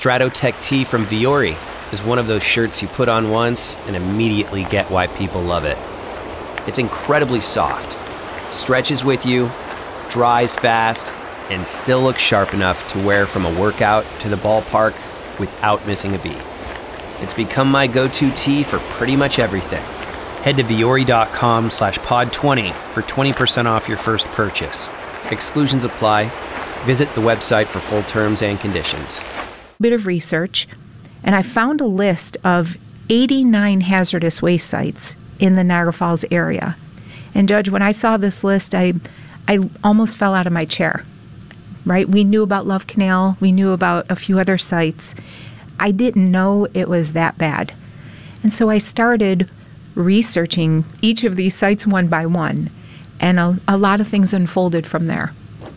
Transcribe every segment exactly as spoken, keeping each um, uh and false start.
Stratotech T from Vuori is one of those shirts you put on once and immediately get why people love it. It's incredibly soft, stretches with you, dries fast, and still looks sharp enough to wear from a workout to the ballpark without missing a beat. It's become my go-to tee for pretty much everything. Head to vuori.com slash pod 20 for twenty percent off your first purchase. Exclusions apply. Visit the website for full terms and conditions. Bit of research, and I found a list of eighty-nine hazardous waste sites in the Niagara Falls area. And Judge, when I saw this list, I I almost fell out of my chair. Right? We knew about Love Canal. We knew about a few other sites. I didn't know it was that bad. And so I started researching each of these sites one by one, and a, a lot of things unfolded from there.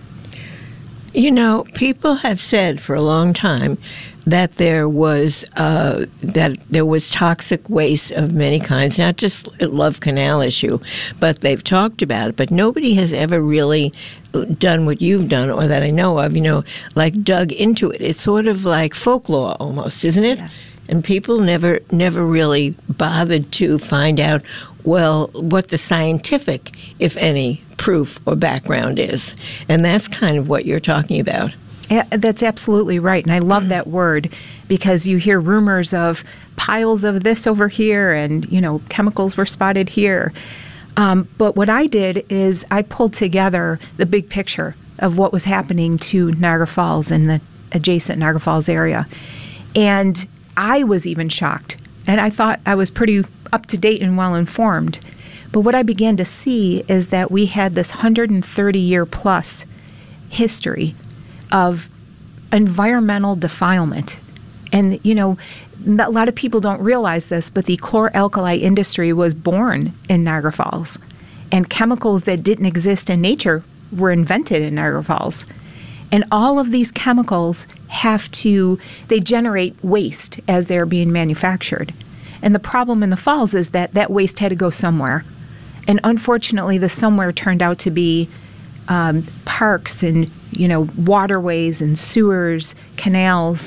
You know, people have said for a long time that there was uh, that there was toxic waste of many kinds, not just a Love Canal issue, but they've talked about it. But nobody has ever really done what you've done, or that I know of, you know, like dug into it. It's sort of like folklore almost, isn't it? Yes. And people never never really bothered to find out, well, what the scientific, if any, proof or background is. And that's kind of what you're talking about. Yeah, that's absolutely right. And I love that word, because you hear rumors of piles of this over here and, you know, chemicals were spotted here. Um, but what I did is I pulled together the big picture of what was happening to Niagara Falls and the adjacent Niagara Falls area. And I was even shocked. And I thought I was pretty up to date and well informed. But what I began to see is that we had this one hundred thirty year plus history of environmental defilement. And, you know, a lot of people don't realize this, but the chlor-alkali industry was born in Niagara Falls. And chemicals that didn't exist in nature were invented in Niagara Falls. And all of these chemicals have to, they generate waste as they're being manufactured. And the problem in the falls is that that waste had to go somewhere. And unfortunately, the somewhere turned out to be um, parks and, you know, waterways and sewers, canals,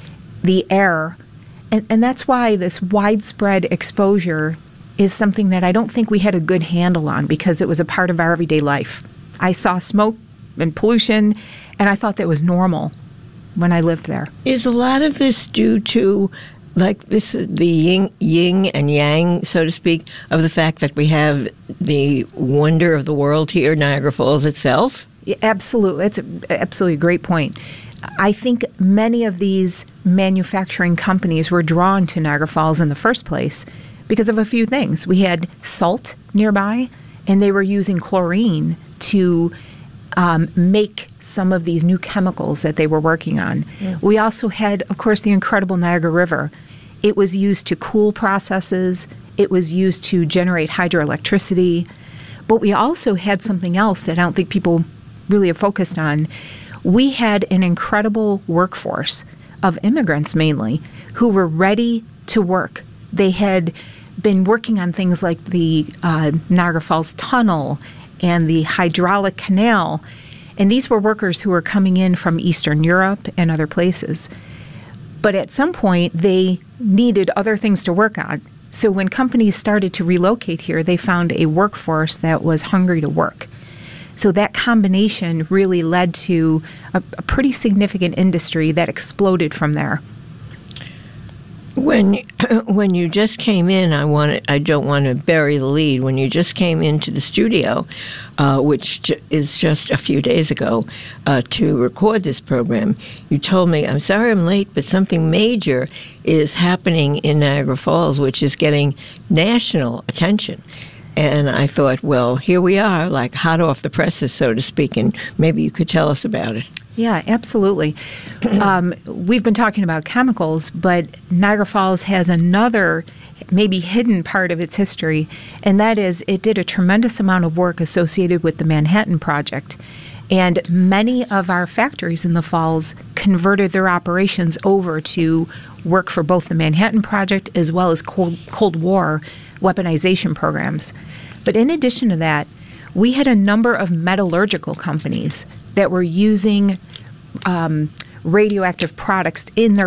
the air. And, and that's why this widespread exposure is something that I don't think we had a good handle on, because it was a part of our everyday life. I saw smoke and pollution, and I thought that was normal when I lived there. Is a lot of this due to, like, this the yin, yin and yang, so to speak, of the fact that we have the wonder of the world here, Niagara Falls itself? Yeah, absolutely. It's a, absolutely a great point. I think many of these manufacturing companies were drawn to Niagara Falls in the first place because of a few things. We had salt nearby, and they were using chlorine to um, make some of these new chemicals that they were working on. Yeah. We also had, of course, the incredible Niagara River. It was used to cool processes. It was used to generate hydroelectricity. But we also had something else that I don't think people really have focused on. We had an incredible workforce of immigrants mainly who were ready to work. They had been working on things like the uh, Niagara Falls Tunnel and the hydraulic canal. And these were workers who were coming in from Eastern Europe and other places. But at some point, they needed other things to work on. So when companies started to relocate here, they found a workforce that was hungry to work. So that combination really led to a, a pretty significant industry that exploded from there. When when you just came in, I want I don't want to bury the lead. When you just came into the studio, uh, which j- is just a few days ago, uh, to record this program, you told me, "I'm sorry I'm late, but something major is happening in Niagara Falls, which is getting national attention." And I thought, well, here we are, like hot off the presses, so to speak, and maybe you could tell us about it. Yeah, absolutely. um, we've been talking about chemicals, but Niagara Falls has another maybe hidden part of its history, and that is it did a tremendous amount of work associated with the Manhattan Project. And many of our factories in the Falls converted their operations over to work for both the Manhattan Project as well as Cold, Cold War weaponization programs. But in addition to that, we had a number of metallurgical companies that were using um, radioactive products in their